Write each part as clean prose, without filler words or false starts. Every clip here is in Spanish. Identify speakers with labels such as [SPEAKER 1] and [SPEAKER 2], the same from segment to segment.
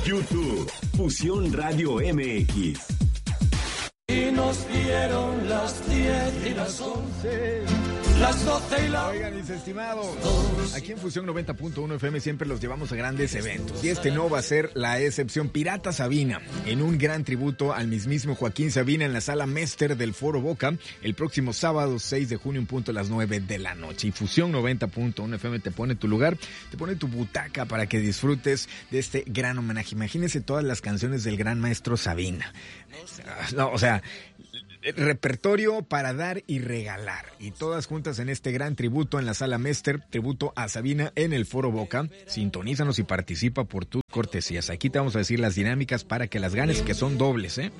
[SPEAKER 1] YouTube, Fusión Radio MX.
[SPEAKER 2] Y nos dieron las 10 y las 11, las 12 y la...
[SPEAKER 3] Oigan, mis estimados, aquí en Fusión 90.1 FM siempre los llevamos a grandes eventos. Y este no va a ser la excepción. Pirata Sabina, en un gran tributo al mismísimo Joaquín Sabina en la Sala Mester del Foro Boca, el próximo sábado 6 de junio en punto a las 9 de la noche. Y Fusión 90.1 FM te pone tu lugar, te pone tu butaca para que disfrutes de este gran homenaje. Imagínense todas las canciones del gran maestro Sabina. No, o sea, repertorio para dar y regalar. Y todas juntas en este gran tributo en la Sala Mester, tributo a Sabina en el Foro Boca. Sintonízanos y participa por tus cortesías. Aquí te vamos a decir las dinámicas para que las ganes, que son dobles, ¿eh?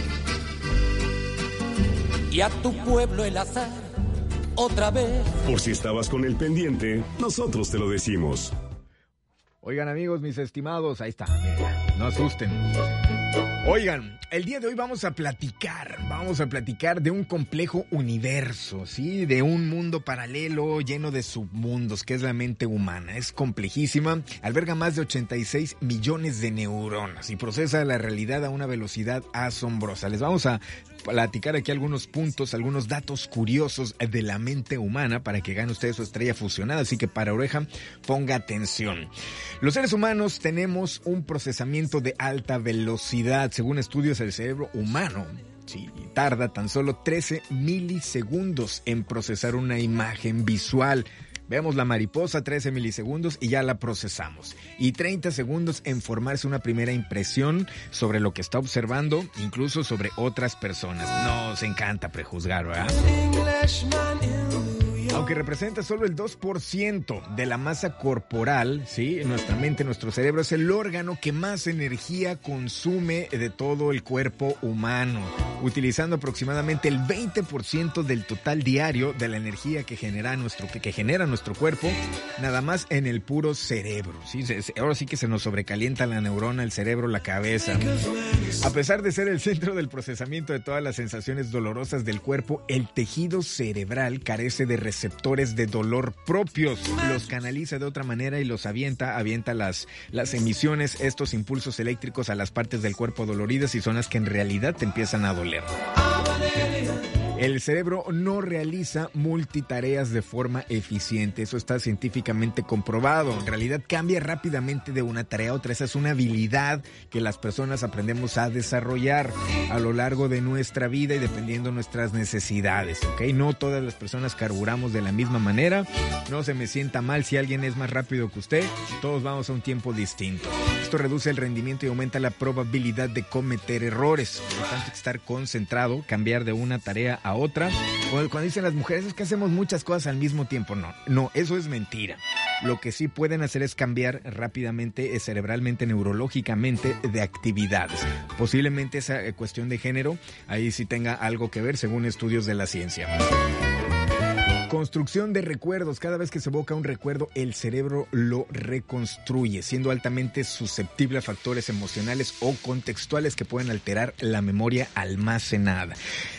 [SPEAKER 2] Y a tu pueblo el azar, otra vez.
[SPEAKER 1] Por si estabas con el pendiente, nosotros te lo decimos.
[SPEAKER 3] Oigan, amigos, mis estimados, ahí está, mira, no asusten. Oigan, el día de hoy vamos a platicar de un complejo universo, ¿sí? De un mundo paralelo lleno de submundos, que es la mente humana. Es complejísima, alberga más de 86 millones de neuronas y procesa la realidad a una velocidad asombrosa. Les vamos a platicar aquí algunos puntos, algunos datos curiosos de la mente humana para que gane usted su estrella fusionada, así que para oreja, ponga atención. Los seres humanos tenemos un procesamiento de alta velocidad. Según estudios, el cerebro humano tarda tan solo 13 milisegundos en procesar una imagen visual. Vemos la mariposa, 13 milisegundos y ya la procesamos. Y 30 segundos en formarse una primera impresión sobre lo que está observando, incluso sobre otras personas. Nos encanta prejuzgar, ¿verdad? Aunque representa solo el 2% de la masa corporal, ¿sí? Nuestra mente, nuestro cerebro es el órgano que más energía consume de todo el cuerpo humano, utilizando aproximadamente el 20% del total diario de la energía que genera nuestro cuerpo, nada más en el puro cerebro, ¿sí? Ahora sí que se nos sobrecalienta la neurona, el cerebro, la cabeza. A pesar de ser el centro del procesamiento de todas las sensaciones dolorosas del cuerpo, el tejido cerebral carece de receptores de dolor propios. Los canaliza de otra manera y los avienta las emisiones, estos impulsos eléctricos a las partes del cuerpo doloridas y son las que en realidad te empiezan a doler. El cerebro no realiza multitareas de forma eficiente, eso está científicamente comprobado. En realidad cambia rápidamente de una tarea a otra, esa es una habilidad que las personas aprendemos a desarrollar a lo largo de nuestra vida y dependiendo de nuestras necesidades, ¿ok? No todas las personas carburamos de la misma manera, no se me sienta mal si alguien es más rápido que usted, todos vamos a un tiempo distinto. Esto reduce el rendimiento y aumenta la probabilidad de cometer errores, por lo tanto hay que estar concentrado, cambiar de una tarea a otra. Cuando dicen las mujeres es que hacemos muchas cosas al mismo tiempo, no, eso es mentira. Lo que sí pueden hacer es cambiar rápidamente, cerebralmente, neurológicamente, de actividades. Posiblemente esa cuestión de género, ahí sí tenga algo que ver según estudios de la ciencia. Construcción de recuerdos. Cada vez que se evoca un recuerdo, el cerebro lo reconstruye, siendo altamente susceptible a factores emocionales o contextuales que pueden alterar la memoria almacenada.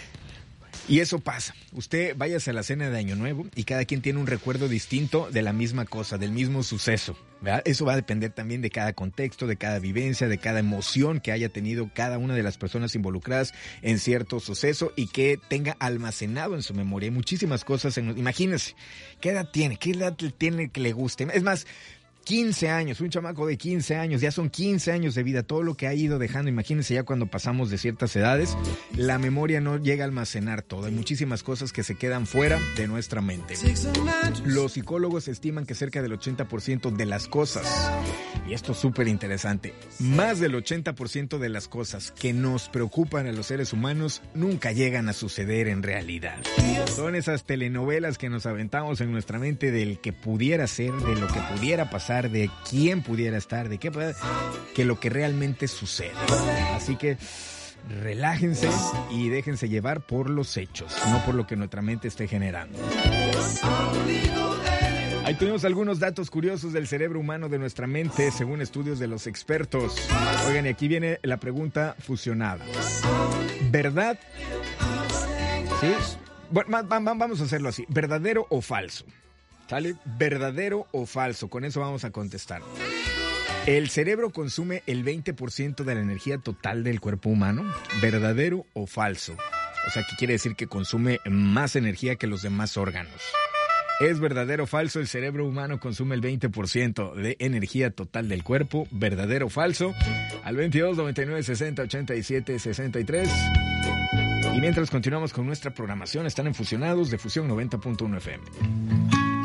[SPEAKER 3] Y eso pasa. Usted váyase a la cena de Año Nuevo y cada quien tiene un recuerdo distinto de la misma cosa, del mismo suceso, ¿verdad? Eso va a depender también de cada contexto, de cada vivencia, de cada emoción que haya tenido cada una de las personas involucradas en cierto suceso y que tenga almacenado en su memoria. Hay muchísimas cosas. Imagínese, ¿qué edad tiene que le guste? Es más, 15 años, un chamaco de 15 años, ya son 15 años de vida, todo lo que ha ido dejando. Imagínense ya cuando pasamos de ciertas edades, la memoria no llega a almacenar todo. Hay muchísimas cosas que se quedan fuera de nuestra mente. Los psicólogos estiman que cerca del 80% de las cosas, y esto es súper interesante, más del 80% de las cosas que nos preocupan a los seres humanos nunca llegan a suceder en realidad. Son esas telenovelas que nos aventamos en nuestra mente del que pudiera ser, de lo que pudiera pasar, de quién pudiera estar, de qué, que lo que realmente sucede. Así que relájense y déjense llevar por los hechos, no por lo que nuestra mente esté generando. Ahí tenemos algunos datos curiosos del cerebro humano, de nuestra mente, según estudios de los expertos. Oigan, y aquí viene la pregunta fusionada. ¿Verdad? ¿Sí? Bueno, vamos a hacerlo así. ¿Verdadero o falso? ¿Sale? ¿Verdadero o falso? Con eso vamos a contestar. El cerebro consume el 20% de la energía total del cuerpo humano. ¿Verdadero o falso? O sea, ¿qué quiere decir? Que consume más energía que los demás órganos. ¿Es verdadero o falso? El cerebro humano consume el 20% de energía total del cuerpo. ¿Verdadero o falso? Al 22 99 60 87 63. Y mientras continuamos con nuestra programación, están en Fusionados de Fusión 90.1 FM.